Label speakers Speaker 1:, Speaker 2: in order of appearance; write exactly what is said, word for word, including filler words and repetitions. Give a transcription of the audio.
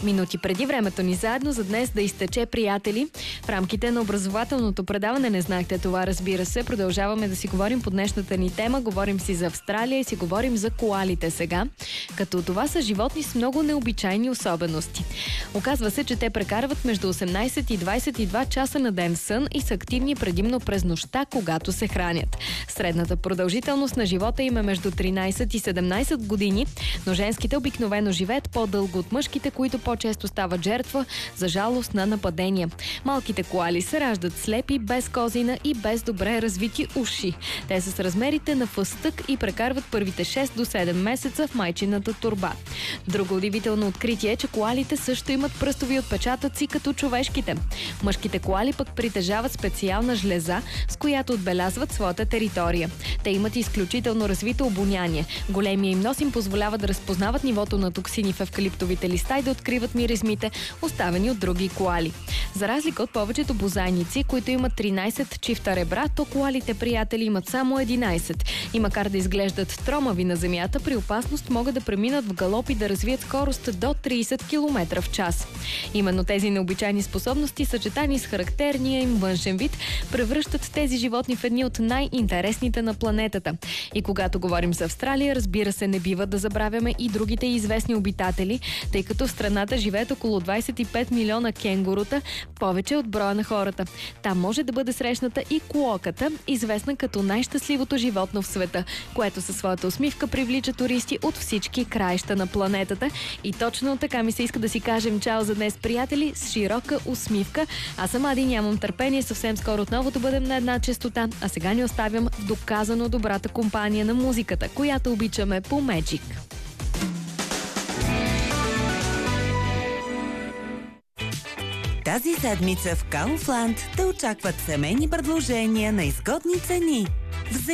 Speaker 1: минути преди времето ни заедно за днес да изтече, приятели. В рамките на образователното предаване, не знаехте това, разбира се, продължаваме да си говорим по днешната ни тема. Говорим си за Австралия и си говорим за коалите сега. Като това са животни с много необичайни особености. Оказва се, че те прекарват между осемнайсет и двайсет и два часа на ден сън и са активни предимно през нощта, когато се хранят. Средната продължителност на живота им е между тринайсет и седемнайсет години, но женските обикновено живеят по-дълго от мъжките, които по-често стават жертва, за жалост, на нападения. Малките коали се раждат слепи, без козина и без добре развити уши. Те са с размерите на фъстък и прекарват първите шест до седем месеца в майчината торба. Друго удивително откритие е, че коалите също имат пръстови отпечатъци като човешките. Мъжките коали пък притежават специална жлеза, с която отбелязват своята територия. Те имат изключително развито обоняние. Големия им нос им позволява да разпознават нивото на токсини в евкалиптовите листа и да откриват миризмите, оставени от други коали. За разлика от повечето бозайници, които имат тринайсет чифта ребра, то коалите, приятели, имат само единайсет. И макар да изглеждат тромави на земята, при опасност могат да преминат в галоп и да развият скорост до трийсет километра в час. Именно тези необичайни способности, съчетани с характерния им външен вид, превръщат тези животни в едни от най-интересните на планетата. И когато говорим за Австралия, разбира се, не бива да забравяме и другите известни обитатели, тъй като в страната живеят около двайсет и пет милиона кенгурута, повече от броя на хората. Там може да бъде срещната и кооката, известна като най-щастливото животно в света, което със своята усмивка привлича туристи от всички краища на планетата. И точно така ми се иска да си кажем чао за днес, приятели, с широка усмивка. Аз съм Ади, нямам търпение съвсем скоро отново да бъдем на една честота, а сега ни оставям в доказано добрата компания на музиката, която обичаме по Magic.
Speaker 2: Тази седмица в Kaufland те очакват семейни предложения на изгодни цени.